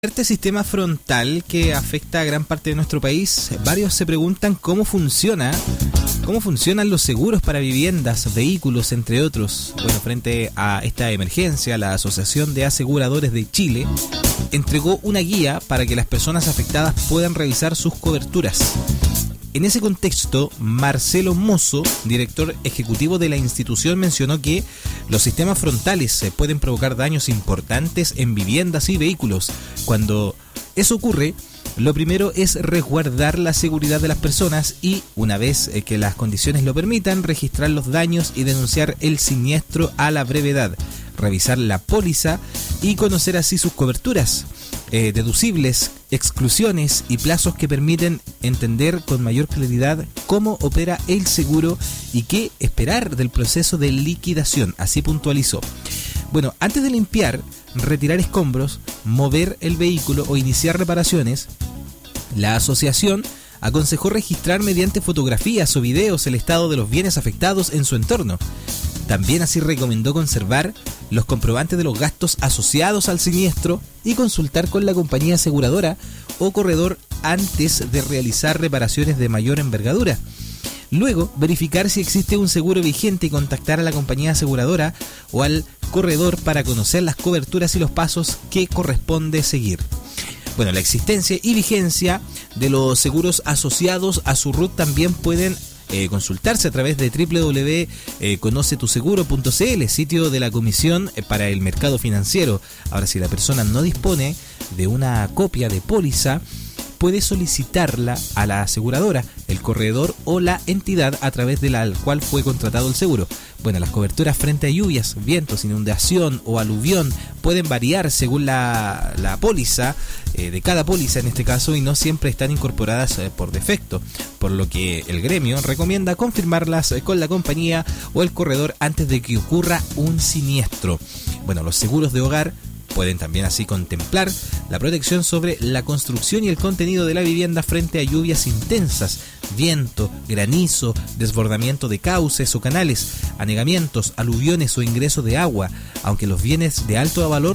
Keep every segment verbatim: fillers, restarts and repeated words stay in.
Este sistema frontal que afecta a gran parte de nuestro país, varios se preguntan cómo funciona, cómo funcionan los seguros para viviendas, vehículos, entre otros. Bueno, frente a esta emergencia, la Asociación de Aseguradores de Chile entregó una guía para que las personas afectadas puedan revisar sus coberturas. En ese contexto, Marcelo Mozo, director ejecutivo de la institución, mencionó que los sistemas frontales pueden provocar daños importantes en viviendas y vehículos. Cuando eso ocurre, lo primero es resguardar la seguridad de las personas y, una vez que las condiciones lo permitan, registrar los daños y denunciar el siniestro a la brevedad, revisar la póliza y conocer así sus coberturas, eh, deducibles, exclusiones y plazos que permiten entender con mayor claridad cómo opera el seguro y qué esperar del proceso de liquidación, así puntualizó. Bueno, antes de limpiar, retirar escombros, mover el vehículo o iniciar reparaciones, la asociación aconsejó registrar mediante fotografías o videos el estado de los bienes afectados en su entorno. También así recomendó conservar los comprobantes de los gastos asociados al siniestro y consultar con la compañía aseguradora o corredor antes de realizar reparaciones de mayor envergadura. Luego, verificar si existe un seguro vigente y contactar a la compañía aseguradora o al corredor para conocer las coberturas y los pasos que corresponde seguir. Bueno, la existencia y vigencia de los seguros asociados a su R U T también pueden Eh, consultarse a través de doble u doble u doble u punto eh, conoce tu seguro punto c l, sitio de la Comisión para el Mercado Financiero. Ahora, si la persona no dispone de una copia de póliza, puede solicitarla a la aseguradora, el corredor o la entidad a través de la cual fue contratado el seguro. Bueno, las coberturas frente a lluvias, vientos, inundación o aluvión pueden variar según la, la póliza, eh, de cada póliza en este caso, y no siempre están incorporadas eh, por defecto, por lo que el gremio recomienda confirmarlas eh, con la compañía o el corredor antes de que ocurra un siniestro. Bueno, los seguros de hogar pueden también así contemplar la protección sobre la construcción y el contenido de la vivienda frente a lluvias intensas, viento, granizo, desbordamiento de cauces o canales, anegamientos, aluviones o ingreso de agua, aunque los bienes de alto valor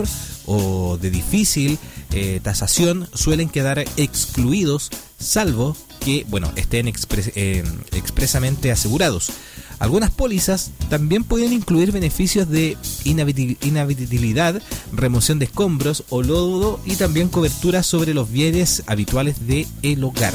o de difícil eh, tasación suelen quedar excluidos, salvo que bueno estén expres- eh, expresamente asegurados. Algunas pólizas también pueden incluir beneficios de inhabitabilidad, remoción de escombros o lodo y también cobertura sobre los bienes habituales del hogar.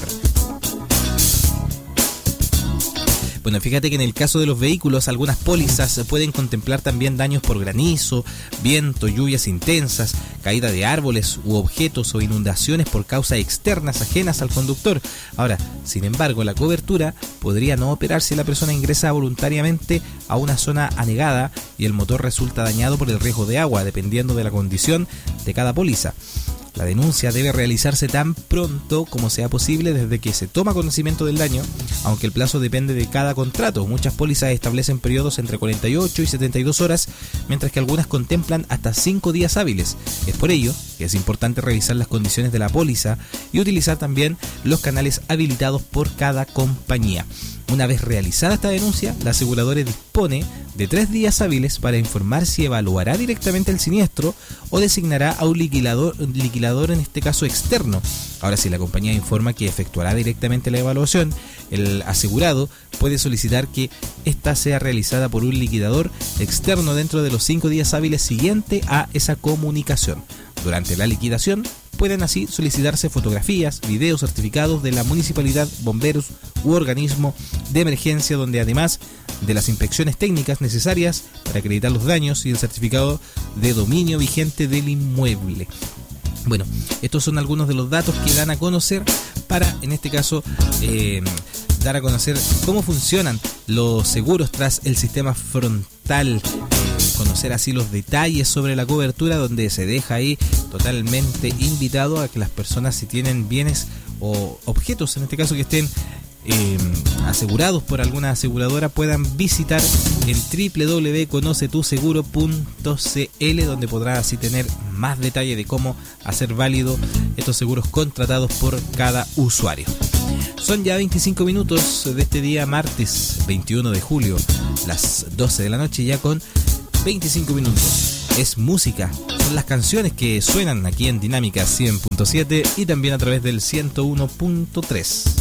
Bueno, fíjate que en el caso de los vehículos, algunas pólizas pueden contemplar también daños por granizo, viento, lluvias intensas, caída de árboles u objetos o inundaciones por causas externas ajenas al conductor. Ahora, sin embargo, la cobertura podría no operar si la persona ingresa voluntariamente a una zona anegada y el motor resulta dañado por el riesgo de agua, dependiendo de la condición de cada póliza. La denuncia debe realizarse tan pronto como sea posible desde que se toma conocimiento del daño, aunque el plazo depende de cada contrato. Muchas pólizas establecen periodos entre cuarenta y ocho y setenta y dos horas, mientras que algunas contemplan hasta cinco días hábiles. Es por ello que es importante revisar las condiciones de la póliza y utilizar también los canales habilitados por cada compañía. Una vez realizada esta denuncia, la aseguradora dispone de tres días hábiles para informar si evaluará directamente el siniestro o designará a un liquidador, liquidador en este caso externo. Ahora, si la compañía informa que efectuará directamente la evaluación, el asegurado puede solicitar que ésta sea realizada por un liquidador externo dentro de los cinco días hábiles siguientes a esa comunicación. Durante la liquidación, pueden así solicitarse fotografías, videos, certificados de la municipalidad, bomberos u organismo de emergencia, donde además de las inspecciones técnicas necesarias para acreditar los daños y el certificado de dominio vigente del inmueble. Bueno, estos son algunos de los datos que dan a conocer para, en este caso, eh, dar a conocer cómo funcionan los seguros tras el sistema frontal. Eh, conocer así los detalles sobre la cobertura, donde se deja ahí totalmente invitado a que las personas, si tienen bienes o objetos, en este caso que estén eh, asegurados por alguna aseguradora, puedan visitar en doble u doble u doble u punto conoce tu seguro punto c l, donde podrá así tener más detalle de cómo hacer válido estos seguros contratados por cada usuario. Son ya veinticinco minutos de este día martes veintiuno de julio, las doce de la noche ya con veinticinco minutos. Es música, son son las canciones que suenan aquí en Dinámica cien punto siete y también a través del ciento uno punto tres.